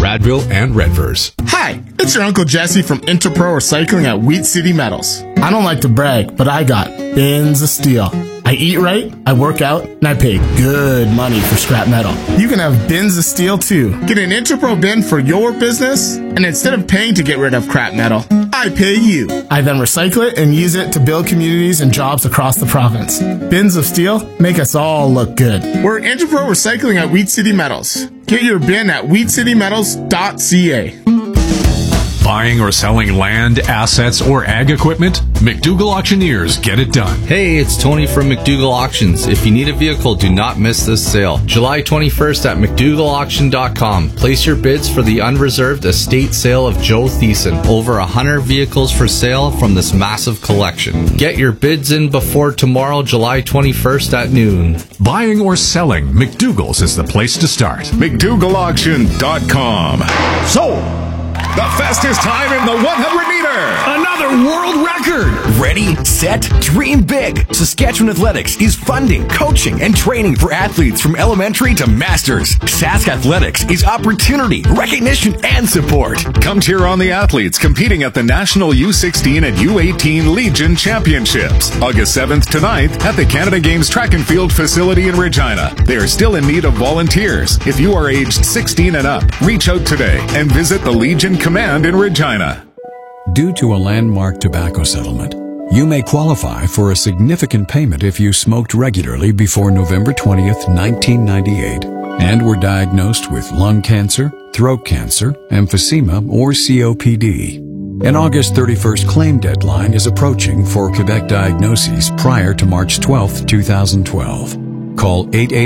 Stradville, and Redvers. Hi, it's your Uncle Jesse from Interpro Recycling at Wheat City Metals. I don't like to brag, but I got bins of steel. I eat right, I work out, and I pay good money for scrap metal. You can have bins of steel too. Get an Interpro bin for your business, and instead of paying to get rid of crap metal, I pay you. I then recycle it and use it to build communities and jobs across the province. Bins of steel make us all look good. We're Interpro Recycling at Wheat City Metals. Get your bin at wheatcitymetals.ca. Buying or selling land, assets, or ag equipment? McDougall Auctioneers get it done. Hey, it's Tony from McDougall Auctions. If you need a vehicle, do not miss this sale. July 21st at McDougallAuction.com. Place your bids for the unreserved estate sale of Joe Thiessen. Over 100 vehicles for sale from this massive collection. Get your bids in before tomorrow, July 21st at noon. Buying or selling, McDougall's is the place to start. McDougallAuction.com. Sold! The fastest time in the 100-meter. Another world record. Ready, set, dream big. Saskatchewan Athletics is funding, coaching, and training for athletes from elementary to masters. Sask Athletics is opportunity, recognition, and support. Come cheer on the athletes competing at the National U16 and U18 Legion Championships, August 7th to 9th at the Canada Games Track and Field facility in Regina. They are still in need of volunteers. If you are aged 16 and up, reach out today and visit the Legion Command in Regina. Due to a landmark tobacco settlement, you may qualify for a significant payment if you smoked regularly before November 20th, 1998, and were diagnosed with lung cancer, throat cancer, emphysema, or COPD. An August 31st claim deadline is approaching for Quebec diagnoses prior to March 12th, 2012. Call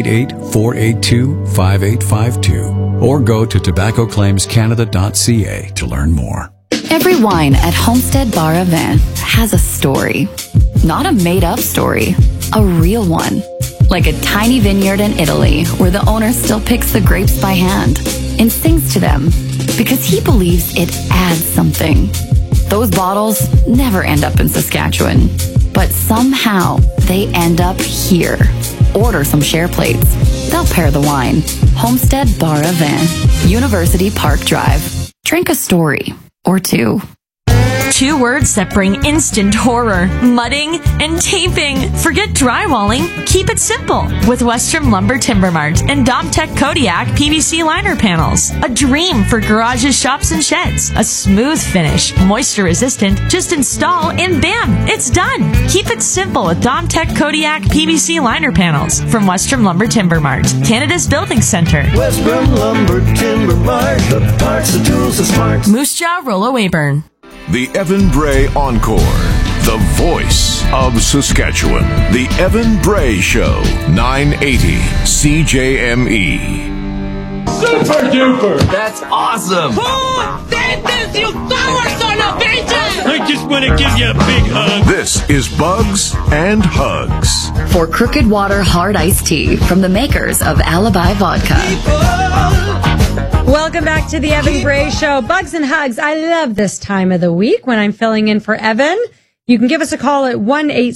888-482-5852 or go to tobaccoclaimscanada.ca to learn more. Every wine at Homestead Bar Aven has a story. Not a made-up story, a real one. Like a tiny vineyard in Italy where the owner still picks the grapes by hand and sings to them because he believes it adds something. Those bottles never end up in Saskatchewan, but somehow they end up here. Order some share plates. They'll pair the wine. Homestead Bar Aven, University Park Drive. Drink a story or two. 2 words that bring instant horror: mudding and taping. Forget drywalling. Keep it simple with Western Lumber Timber Mart and Domtech Kodiak PVC liner panels. A dream for garages, shops, and sheds. A smooth finish, moisture resistant. Just install and bam, it's done. Keep it simple with Domtech Kodiak PVC liner panels from Western Lumber Timber Mart, Canada's building center. Western Lumber Timber Mart, the parts, the tools, the smarts. Moose Jaw, Rollo Weyburn. The Evan Bray Encore, the voice of Saskatchewan. The Evan Bray Show, 980 CJME. Super duper! That's awesome! Who did this, you sour son of bitches? I just want to give you a big hug. This is Bugs and Hugs. For Crooked Water Hard Iced Tea from the makers of Alibi Vodka. Welcome back to the Evan Bray Show. Bugs and Hugs. I love this time of the week when I'm filling in for Evan. You can give us a call at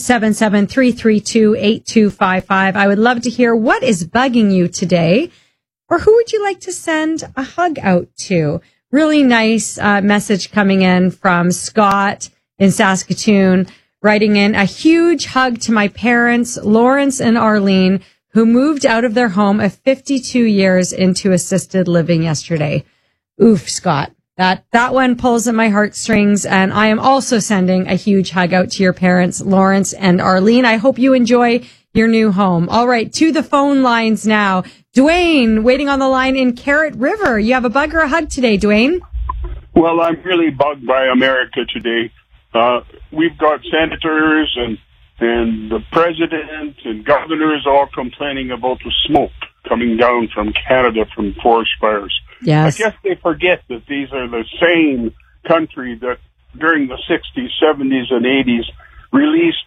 1-877-332-8255. I would love to hear what is bugging you today, or who would you like to send a hug out to? Really nice message coming in from Scott in Saskatoon, writing in, a huge hug to my parents, Lawrence and Arlene, who moved out of their home of 52 years into assisted living yesterday. Oof, Scott. That one pulls at my heartstrings, and I am also sending a huge hug out to your parents, Lawrence and Arlene. I hope you enjoy your new home. All right, to the phone lines now. Dwayne, waiting on the line in Carrot River. You have a bug or a hug today, Dwayne? Well, I'm really bugged by America today. We've got senators and the president and governors all complaining about the smoke coming down from Canada from forest fires. Yes. I guess they forget that these are the same country that during the 60s, 70s, and 80s released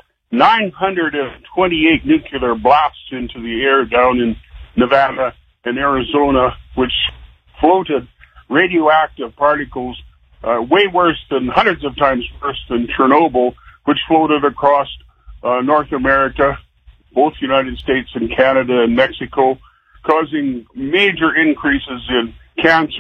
928 nuclear blasts into the air down in Nevada and Arizona, which floated radioactive particles way worse than, hundreds of times worse than Chernobyl, which floated across North America, both United States and Canada and Mexico, causing major increases in cancer,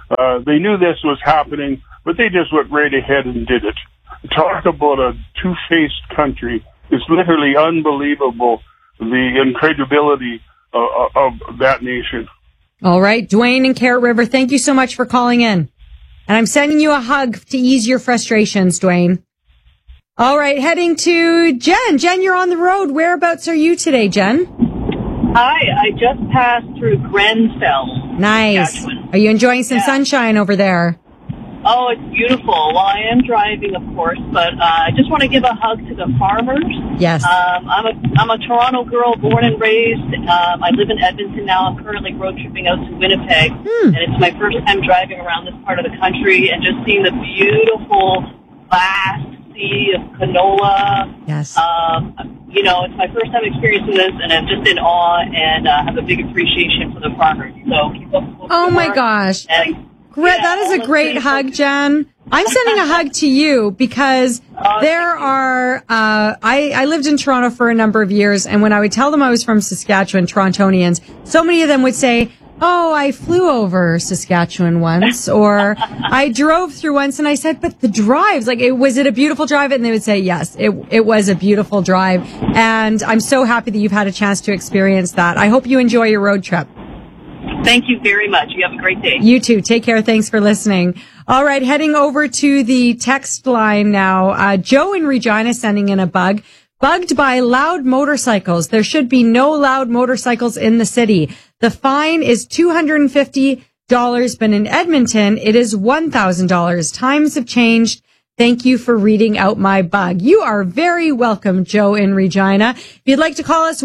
They knew this was happening, but they just went right ahead and did it. Talk about a two-faced country. It's literally unbelievable, the incredibility of that nation. All right, Dwayne in Carrot River, thank you so much for calling in. And I'm sending you a hug to ease your frustrations, Dwayne. All right, heading to Jen. Jen, you're on the road. Whereabouts are you today, Jen? Hi, I just passed through Grenfell. Nice. Are you enjoying some sunshine over there? Oh, it's beautiful. Well, I am driving, of course, but I just want to give a hug to the farmers. Yes. I'm a Toronto girl, born and raised. I live in Edmonton now. I'm currently road tripping out to Winnipeg, and it's my first time driving around this part of the country and just seeing the beautiful, vast sea of canola. Yes. You know, it's my first time experiencing this, and I'm just in awe and have a big appreciation for the farmers. So keep up the Oh, my gosh. That is a great hug, Jen. I'm sending a hug to you because there are, I lived in Toronto for a number of years, and when I would tell them I was from Saskatchewan, Torontonians, so many of them would say, oh, I flew over Saskatchewan once, or I drove through once, and I said, but the drives, like, was it a beautiful drive? And they would say, yes, it was a beautiful drive, and I'm so happy that you've had a chance to experience that. I hope you enjoy your road trip. Thank you very much. You have a great day. You too. Take care. Thanks for listening. All right, heading over to the text line now. Joe in Regina sending in a bug. Bugged by loud motorcycles. There should be no loud motorcycles in the city. The fine is $250, but in Edmonton, it is $1,000. Times have changed. Thank you for reading out my bug. You are very welcome, Joe in Regina. If you'd like to call us,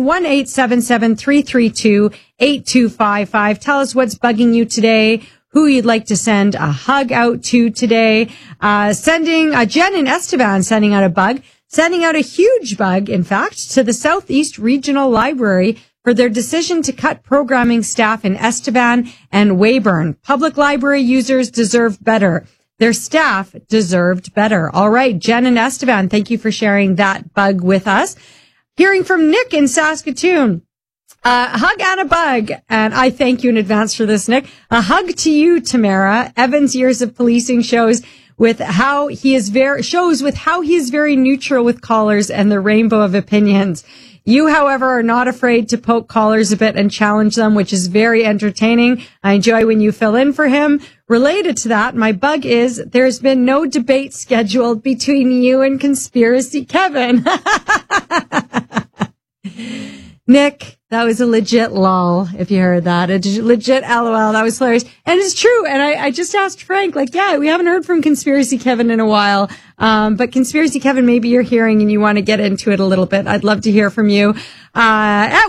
1-877-332-8255. Tell us what's bugging you today, who you'd like to send a hug out to today. Jen in Estevan sending out a bug. Sending out a huge bug, in fact, to the Southeast Regional Library for their decision to cut programming staff in Estevan and Weyburn. Public library users deserve better. Their staff deserved better. All right, Jen and Estevan, thank you for sharing that bug with us. Hearing from Nick in Saskatoon. Hug and a bug. And I thank you in advance for this, Nick. A hug to you, Tamara. Evan's years of policing shows with how he is very neutral with callers and the rainbow of opinions. You, however, are not afraid to poke callers a bit and challenge them, which is very entertaining. I enjoy when you fill in for him. Related to that, my bug is there's been no debate scheduled between you and Conspiracy Kevin. Nick, that was a legit lol, if you heard that. A legit LOL. That was hilarious. And it's true. And I just asked Frank, we haven't heard from Conspiracy Kevin in a while. But Conspiracy Kevin, maybe you're hearing and you want to get into it a little bit. I'd love to hear from you, at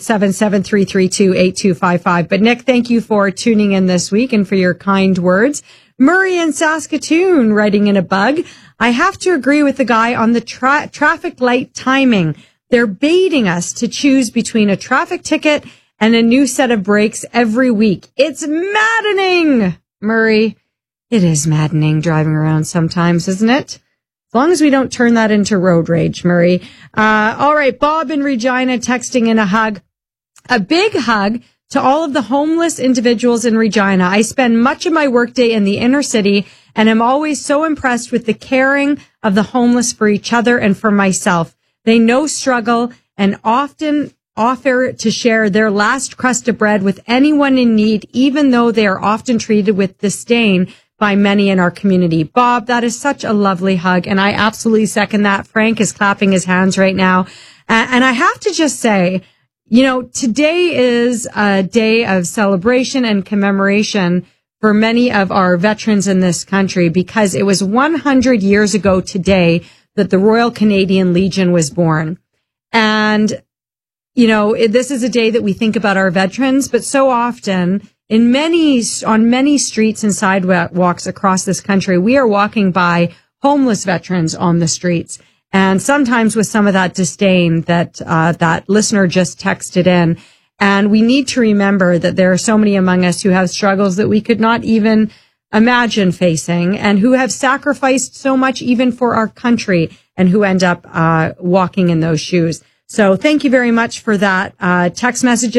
1-877-332-8255. But Nick, thank you for tuning in this week and for your kind words. Murray in Saskatoon writing in a bug. I have to agree with the guy on the traffic light timing. They're baiting us to choose between a traffic ticket and a new set of brakes every week. It's maddening, Murray. It is maddening driving around sometimes, isn't it? As long as we don't turn that into road rage, Murray. All right, Bob in Regina texting in a hug. A big hug to all of the homeless individuals in Regina. I spend much of my workday in the inner city, and I'm always so impressed with the caring of the homeless for each other and for myself. They know struggle and often offer to share their last crust of bread with anyone in need, even though they are often treated with disdain by many in our community. Bob, that is such a lovely hug, and I absolutely second that. Frank is clapping his hands right now. And I have to just say, today is a day of celebration and commemoration for many of our veterans in this country, because it was 100 years ago today that the Royal Canadian Legion was born. And, this is a day that we think about our veterans, but so often on many streets and sidewalks across this country, we are walking by homeless veterans on the streets. And sometimes with some of that disdain that listener just texted in. And we need to remember that there are so many among us who have struggles that we could not even imagine facing, and who have sacrificed so much even for our country, and who end up walking in those shoes. So thank you very much for that. Text messages.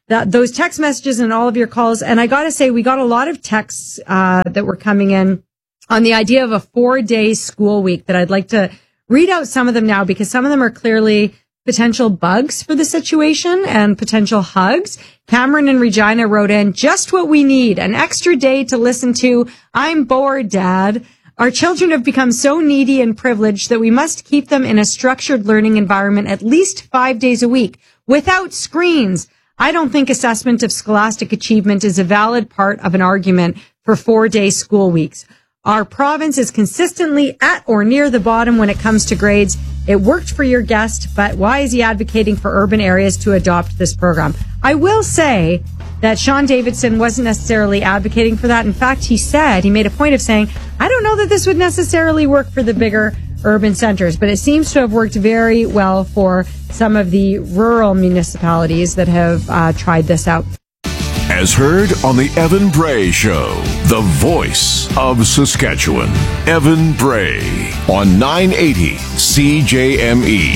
those text messages and all of your calls. And I got to say, we got a lot of texts that were coming in on the idea of a 4-day school week that I'd like to read out some of them now, because some of them are clearly potential bugs for the situation and potential hugs. Cameron in Regina wrote in, just what we need, an extra day to listen to I'm bored, Dad. Our children have become so needy and privileged that we must keep them in a structured learning environment at least 5 days a week without screens. I don't think assessment of scholastic achievement is a valid part of an argument for 4-day school weeks. Our province is consistently at or near the bottom when it comes to grades. It worked for your guest, but why is he advocating for urban areas to adopt this program? I will say that Sean Davidson wasn't necessarily advocating for that. In fact, he made a point of saying, I don't know that this would necessarily work for the bigger urban centers, but it seems to have worked very well for some of the rural municipalities that have tried this out. As heard on the Evan Bray Show, the voice of Saskatchewan, Evan Bray on 980 CJME.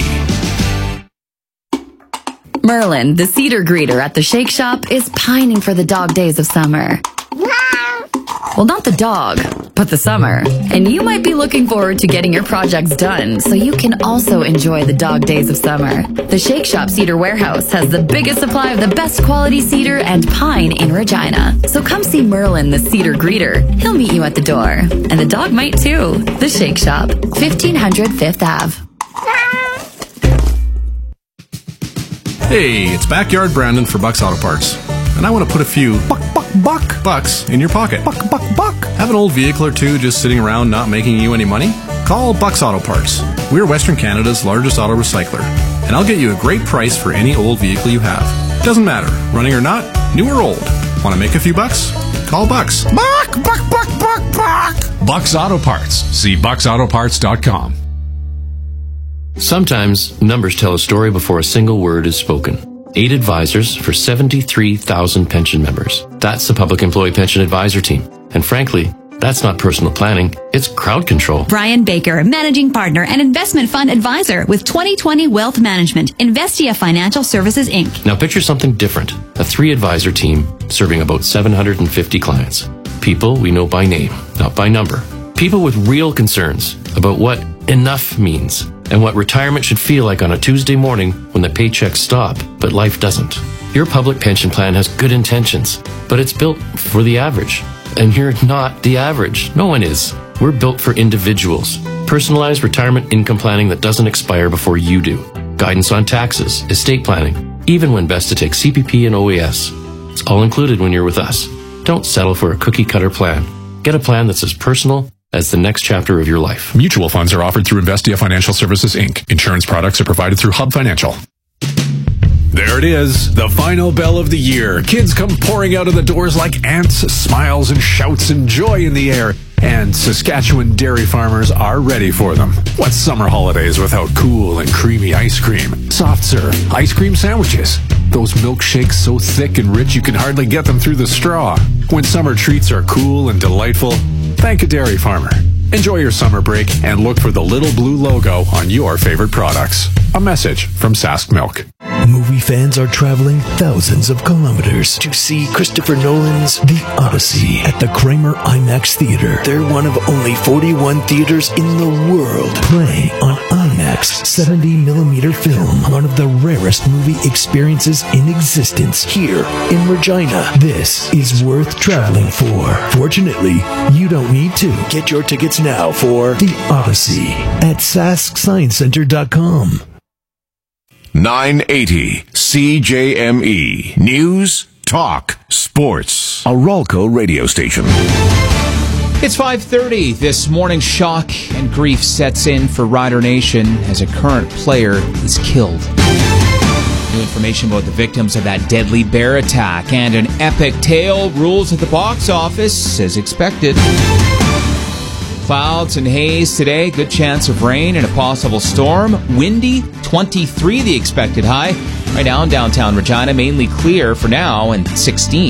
Merlin, the cedar greeter at the Shake Shop, is pining for the dog days of summer. Well, not the dog, but the summer. And you might be looking forward to getting your projects done so you can also enjoy the dog days of summer. The Shake Shop Cedar Warehouse has the biggest supply of the best quality cedar and pine in Regina. So come see Merlin, the cedar greeter. He'll meet you at the door. And the dog might too. The Shake Shop, 1500 Fifth Ave. Hey, it's Backyard Brandon for Bucks Auto Parts. And I want to put a few bucks in your pocket. Buck. Have an old vehicle or two just sitting around not making you any money? Call Bucks Auto Parts. We're Western Canada's largest auto recycler. And I'll get you a great price for any old vehicle you have. Doesn't matter, running or not, new or old. Want to make a few bucks? Call Bucks. Buck! Bucks Auto Parts. See bucksautoparts.com. Sometimes numbers tell a story before a single word is spoken. 8 advisors for 73,000 pension members. That's the Public Employee Pension Advisor Team. And frankly, that's not personal planning, it's crowd control. Brian Baker, Managing Partner and Investment Fund Advisor with 2020 Wealth Management, Investia Financial Services, Inc. Now picture something different. A 3-advisor team serving about 750 clients. People we know by name, not by number. People with real concerns about what enough means and what retirement should feel like on a Tuesday morning when the paychecks stop, but life doesn't. Your public pension plan has good intentions, but it's built for the average. And you're not the average. No one is. We're built for individuals. Personalized retirement income planning that doesn't expire before you do. Guidance on taxes, estate planning, even when best to take CPP and OAS. It's all included when you're with us. Don't settle for a cookie-cutter plan. Get a plan that's as personal as the next chapter of your life. Mutual funds are offered through Investia Financial Services, Inc. Insurance products are provided through Hub Financial. There it is, the final bell of the year. Kids come pouring out of the doors like ants, smiles and shouts and joy in the air. And Saskatchewan dairy farmers are ready for them. What's summer holidays without cool and creamy ice cream? Soft serve, ice cream sandwiches. Those milkshakes so thick and rich you can hardly get them through the straw. When summer treats are cool and delightful, thank a dairy farmer. Enjoy your summer break and look for the little blue logo on your favorite products. A message from Sask Milk. Movie fans are traveling thousands of kilometers to see Christopher Nolan's The Odyssey at the Kramer IMAX Theater. They're one of only 41 theaters in the world playing on IMAX 70mm film, one of the rarest movie experiences in existence here in Regina. This is worth traveling for. Fortunately, you don't need to. Get your tickets now for The Odyssey at SaskScienceCenter.com. 980 CJME. News, talk, sports. A Ralco radio station. It's 5:30. This morning, shock and grief sets in for Rider Nation as a current player is killed. New information about the victims of that deadly bear attack and an epic tale rules at the box office as expected. Clouds and haze today, good chance of rain and a possible storm. Windy, 23 the expected high. Right now in downtown Regina, mainly clear for now and 16.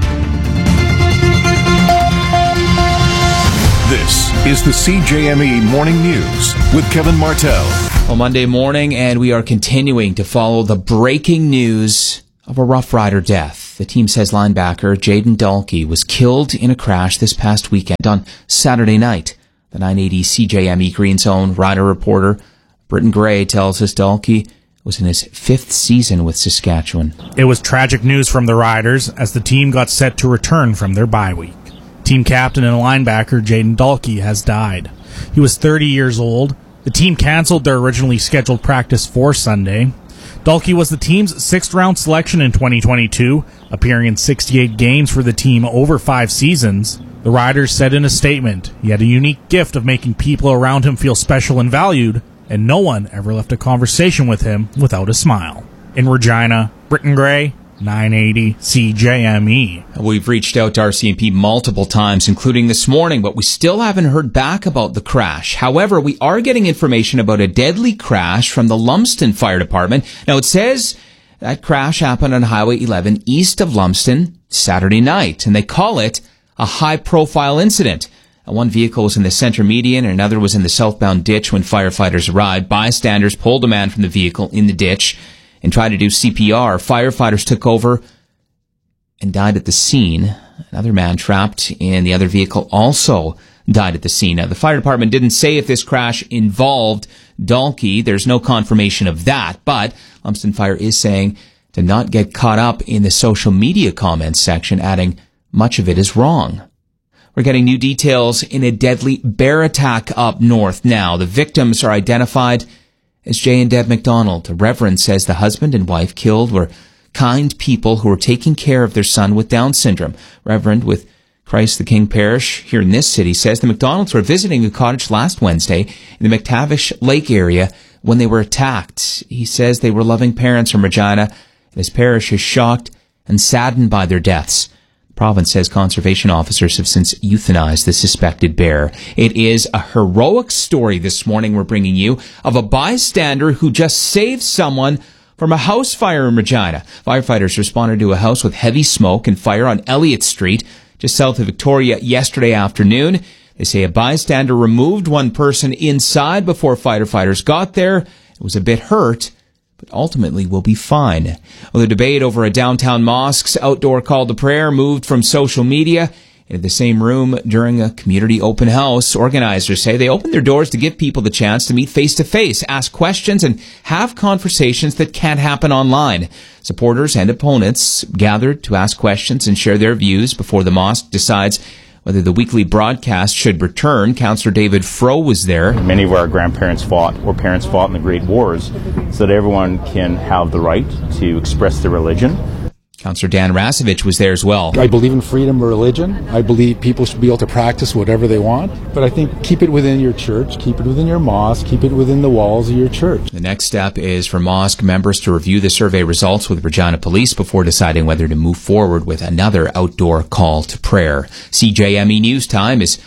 This is the CJME Morning News with Kevin Martell. Well, Monday morning, and we are continuing to follow the breaking news of a Rough Rider death. The team says linebacker Jaden Dalkey was killed in a crash this past weekend on Saturday night. The 980 CJME Green Zone Rider reporter Britton Gray tells us Dalkey was in his 5th season with Saskatchewan. It was tragic news from the Riders as the team got set to return from their bye week. Team captain and linebacker Jaden Dalkey has died. He was 30 years old. The team canceled their originally scheduled practice for Sunday. Dalkey was the team's 6th-round selection in 2022, appearing in 68 games for the team over 5 seasons. The Riders said in a statement, he had a unique gift of making people around him feel special and valued, and no one ever left a conversation with him without a smile. In Regina, Britton Gray, 980 CJME. We've reached out to RCMP multiple times, including this morning, but we still haven't heard back about the crash. However, we are getting information about a deadly crash from the Lumsden Fire Department. Now, it says that crash happened on Highway 11 east of Lumsden Saturday night, and they call it a high-profile incident. One vehicle was in the center median and another was in the southbound ditch when firefighters arrived. Bystanders pulled a man from the vehicle in the ditch and tried to do CPR. Firefighters took over and died at the scene. Another man trapped in the other vehicle also died at the scene. Now, the fire department didn't say if this crash involved Dalkey. There's no confirmation of that, but Lumsden Fire is saying to not get caught up in the social media comments section, adding much of it is wrong. We're getting new details in a deadly bear attack up north now. The victims are identified as Jay and Deb McDonald. A reverend says the husband and wife killed were kind people who were taking care of their son with Down syndrome. Reverend with Christ the King Parish here in this city says the McDonalds were visiting a cottage last Wednesday in the McTavish Lake area when they were attacked. He says they were loving parents from Regina, and his parish is shocked and saddened by their deaths. Province says conservation officers have since euthanized the suspected bear. It is a heroic story this morning we're bringing you of a bystander who just saved someone from a house fire in Regina. Firefighters responded to a house with heavy smoke and fire on Elliott Street, just south of Victoria, yesterday afternoon. They say a bystander removed one person inside before firefighters got there. It was a bit hurt, but ultimately will be fine. Well, the debate over a downtown mosque's outdoor call to prayer moved from social media into the same room during a community open house. Organizers say they opened their doors to give people the chance to meet face-to-face, ask questions, and have conversations that can't happen online. Supporters and opponents gathered to ask questions and share their views before the mosque decides whether the weekly broadcast should return. Councillor David Froh was there. Many of our grandparents fought, or parents fought in the Great Wars, so that everyone can have the right to express their religion. Councillor Dan Rasevich was there as well. I believe in freedom of religion. I believe people should be able to practice whatever they want. But I think keep it within your church, keep it within your mosque, keep it within the walls of your church. The next step is for mosque members to review the survey results with Regina Police before deciding whether to move forward with another outdoor call to prayer. CJME News Time is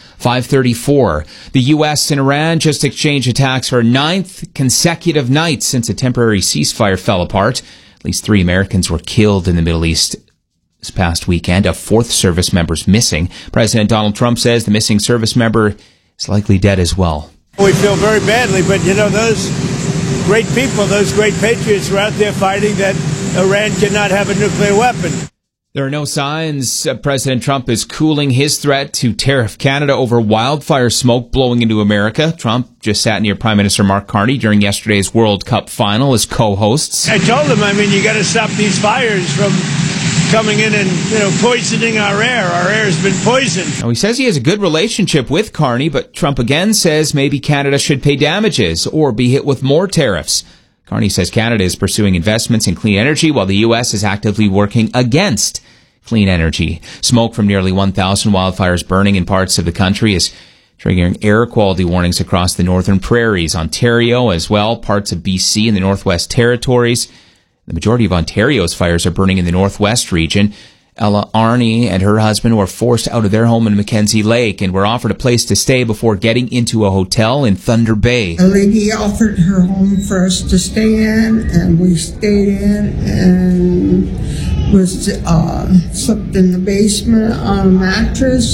5:34. The U.S. and Iran just exchanged attacks for a 9th consecutive night since a temporary ceasefire fell apart. At least 3 Americans were killed in the Middle East this past weekend. A 4th service member's missing. President Donald Trump says the missing service member is likely dead as well. We feel very badly, but those great people, those great patriots are out there fighting that Iran cannot have a nuclear weapon. There are no signs President Trump is cooling his threat to tariff Canada over wildfire smoke blowing into America. Trump just sat near Prime Minister Mark Carney during yesterday's World Cup final as co-hosts. I told him, you got to stop these fires from coming in and, poisoning our air. Our air has been poisoned. Now, he says he has a good relationship with Carney, but Trump again says maybe Canada should pay damages or be hit with more tariffs. Carney says Canada is pursuing investments in clean energy while the U.S. is actively working against clean energy. Smoke from nearly 1,000 wildfires burning in parts of the country is triggering air quality warnings across the northern prairies, Ontario as well, parts of BC and the Northwest Territories. The majority of Ontario's fires are burning in the Northwest region. Ella Arney and her husband were forced out of their home in Mackenzie Lake and were offered a place to stay before getting into a hotel in Thunder Bay. A lady offered her home for us to stay in, and we stayed in and was slept in the basement on a mattress. More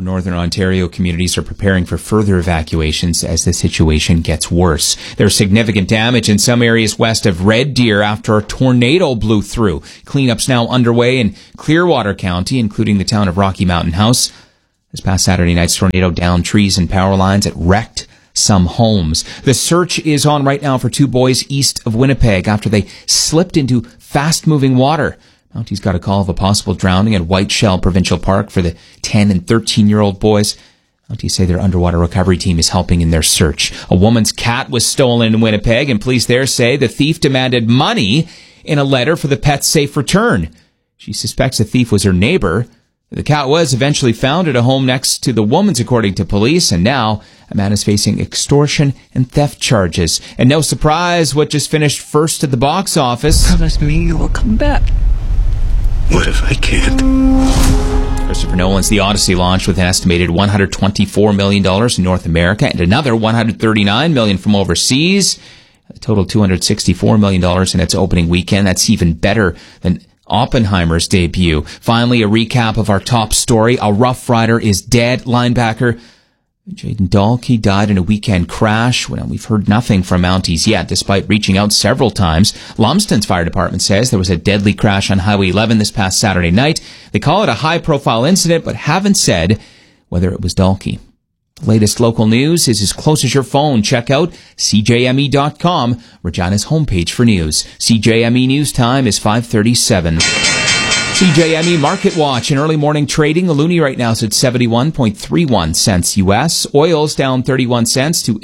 More northern Ontario communities are preparing for further evacuations as the situation gets worse. There's significant damage in some areas west of Red Deer after a tornado blew through. Cleanup's now underway in Clearwater County, including the town of Rocky Mountain House. This past Saturday night's tornado downed trees and power lines. It wrecked some homes. The search is on right now for 2 boys east of Winnipeg after they slipped into fast-moving water. Mounties got a call of a possible drowning at White Shell Provincial Park for the 10 and 13-year-old boys. Mounties say their underwater recovery team is helping in their search. A woman's cat was stolen in Winnipeg, and police there say the thief demanded money in a letter for the pet's safe return. She suspects the thief was her neighbor. The cat was eventually found at a home next to the woman's, according to police, and now a man is facing extortion and theft charges. And no surprise, what just finished first at the box office. Promise me you will come back. What if I can't? Christopher Nolan's The Odyssey launched with an estimated $124 million in North America and another $139 million from overseas. A total $264 million in its opening weekend. That's even better than Oppenheimer's debut. Finally, a recap of our top story. A Rough Rider is dead. Linebacker Jayden Dalkey died in a weekend crash. Well, we've heard nothing from Mounties yet, despite reaching out several times. Lumsden's fire department says there was a deadly crash on Highway 11 this past Saturday night. They call it a high-profile incident, but haven't said whether it was Dalkey. The latest local news is as close as your phone. Check out CJME.com, Regina's homepage for news. CJME News Time is 5:37. CJME Market Watch in early morning trading. The loonie right now is at 71.31 cents U.S. Oil's down 31 cents to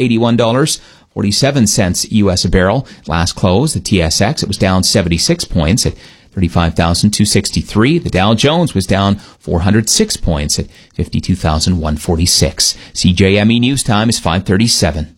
$81.47 U.S. a barrel. Last close, the TSX, it was down 76 points at 35,263. The Dow Jones was down 406 points at 52,146. CJME News Time is 5:37.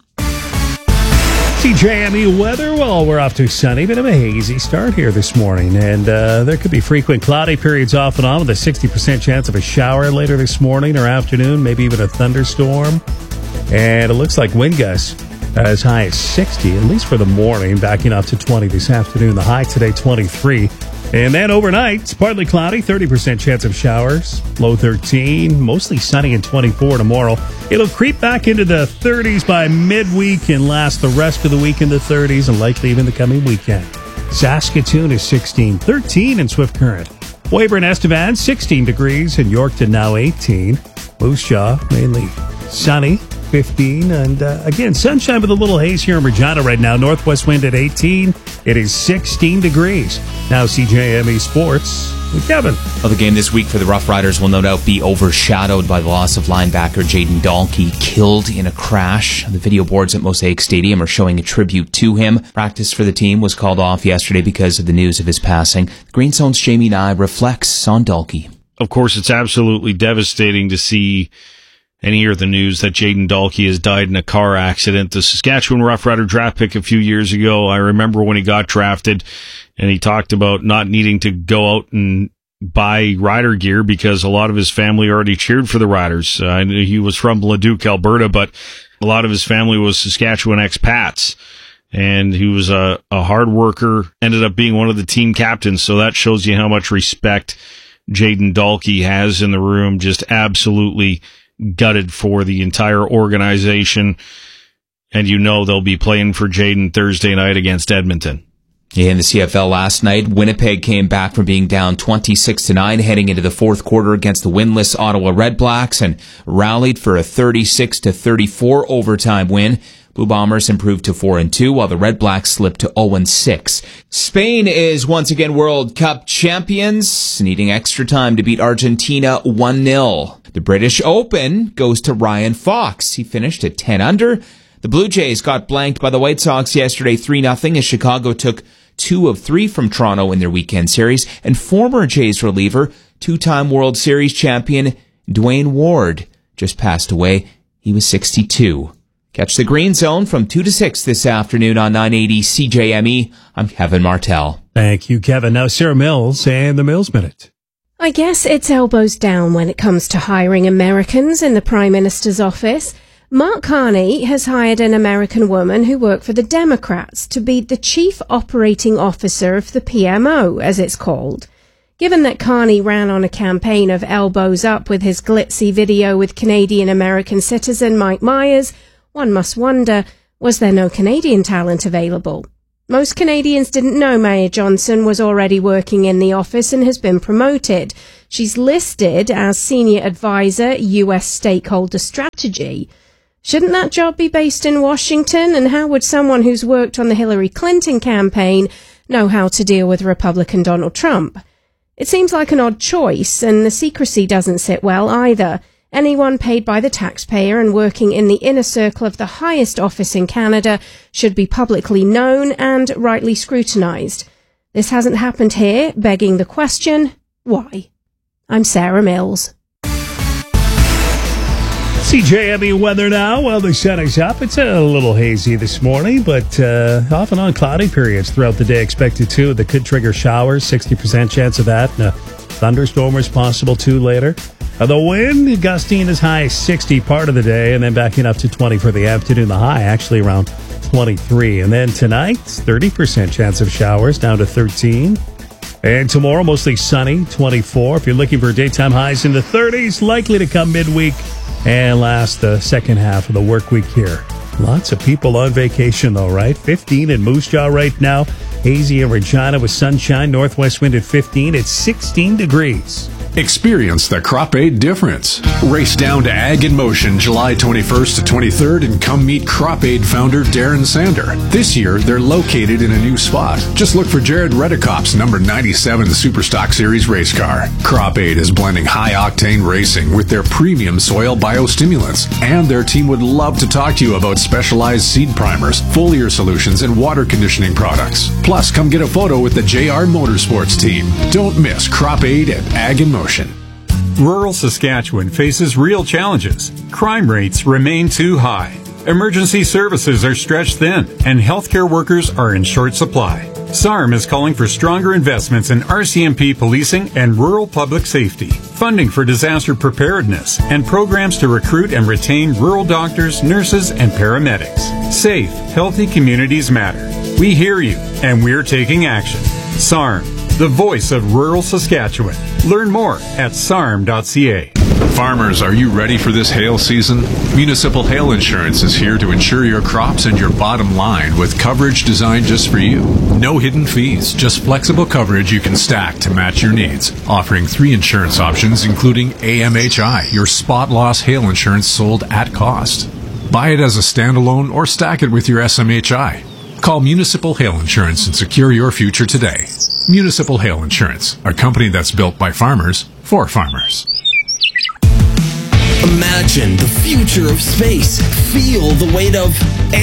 CJME weather, well, we're off to sunny, bit of a hazy start here this morning, and there could be frequent cloudy periods off and on with a 60% chance of a shower later this morning or afternoon, maybe even a thunderstorm. And it looks like wind gusts as high as 60, at least for the morning, backing up to 20 this afternoon. The high today, 23. And then overnight, it's partly cloudy, 30% chance of showers, low 13, mostly sunny and 24 tomorrow. It'll creep back into the 30s by midweek and last the rest of the week in the 30s and likely even the coming weekend. Saskatoon is 16, 13 in Swift Current. Weyburn Estevan, 16 degrees, and Yorkton now 18. Moose Jaw, mainly sunny, 15, and again, sunshine with a little haze here in Regina right now. Northwest wind at 18. It is 16 degrees. Now CJME Sports with Kevin. Well, the game this week for the Rough Riders will no doubt be overshadowed by the loss of linebacker Jayden Dalkey, killed in a crash. The video boards at Mosaic Stadium are showing a tribute to him. Practice for the team was called off yesterday because of the news of his passing. The Green Zone's Jamie Nye reflects on Dalkey. Of course, it's absolutely devastating to see and hear the news that Jayden Dalkey has died in a car accident. The Saskatchewan Rough Rider draft pick a few years ago, I remember when he got drafted, and he talked about not needing to go out and buy Rider gear because a lot of his family already cheered for the Riders. He was from Leduc, Alberta, but a lot of his family was Saskatchewan expats. And he was a hard worker, ended up being one of the team captains, so that shows you how much respect Jayden Dalkey has in the room. Just absolutely gutted for the entire organization, and you know they'll be playing for Jayden Thursday night against Edmonton. In the CFL last night, Winnipeg came back from being down 26-9 heading into the fourth quarter against the winless Ottawa Redblacks and rallied for a 36-34 overtime win. Blue Bombers improved to 4-2, while the Redblacks slipped to 0-6. Spain is once again World Cup champions, needing extra time to beat Argentina 1-0. The British Open goes to Ryan Fox. He finished at 10 under. The Blue Jays got blanked by the White Sox yesterday 3-0 as Chicago took 2 of 3 from Toronto in their weekend series. And former Jays reliever, two-time World Series champion Dwayne Ward just passed away. He was 62. Catch the Green Zone from 2 to 6 this afternoon on 980 CJME. I'm Kevin Martell. Thank you, Kevin. Now Sarah Mills and the Mills Minute. I guess it's elbows down when it comes to hiring Americans in the Prime Minister's office. Mark Carney has hired an American woman who worked for the Democrats to be the Chief Operating Officer of the PMO, as it's called. Given that Carney ran on a campaign of elbows up with his glitzy video with Canadian-American citizen Mike Myers, one must wonder, was there no Canadian talent available? Most Canadians didn't know Mayor Johnson was already working in the office and has been promoted. She's listed as Senior Advisor, U.S. Stakeholder Strategy. Shouldn't that job be based in Washington? And how would someone who's worked on the Hillary Clinton campaign know how to deal with Republican Donald Trump? It seems like an odd choice, and the secrecy doesn't sit well either. Anyone paid by the taxpayer and working in the inner circle of the highest office in Canada should be publicly known and rightly scrutinised. This hasn't happened here, begging the question, why? I'm Sarah Mills. CJME weather now. Well, the sun is up. It's a little hazy this morning, but off and on cloudy periods throughout the day expected too. That could trigger showers, 60% chance of that. And a thunderstorm is possible too later. The wind gusting as high as 60 part of the day, and then backing up to 20 for the afternoon. The high actually around 23. And then tonight, 30% chance of showers, down to 13. And tomorrow, mostly sunny, 24. If you're looking for daytime highs in the 30s, likely to come midweek and last the second half of the work week here. Lots of people on vacation, though, right? 15 in Moose Jaw right now. Hazy in Regina with sunshine. Northwest wind at 15. It's 16 degrees. Experience the Crop Aid difference. Race down to Ag in Motion July 21st to 23rd and come meet Crop Aid founder Darren Sander. This year, they're located in a new spot. Just look for Jared Redekop's number 97 Superstock Series race car. Crop Aid is blending high-octane racing with their premium soil biostimulants, and their team would love to talk to you about specialized seed primers, foliar solutions, and water conditioning products. Plus, come get a photo with the JR Motorsports team. Don't miss Crop Aid at Ag in Motion. Rural Saskatchewan faces real challenges. Crime rates remain too high. Emergency services are stretched thin, and healthcare workers are in short supply. SARM is calling for stronger investments in RCMP policing and rural public safety, funding for disaster preparedness, and programs to recruit and retain rural doctors, nurses, and paramedics. Safe, healthy communities matter. We hear you, and we're taking action. SARM, the voice of rural Saskatchewan. Learn more at sarm.ca. Farmers, are you ready for this hail season? Municipal Hail Insurance is here to insure your crops and your bottom line with coverage designed just for you. No hidden fees, just flexible coverage you can stack to match your needs. Offering 3 insurance options, including AMHI, your spot loss hail insurance sold at cost. Buy it as a standalone or stack it with your SMHI. Call Municipal Hail Insurance and secure your future today. Municipal Hail Insurance, a company that's built by farmers for farmers. Imagine the future of space. Feel the weight of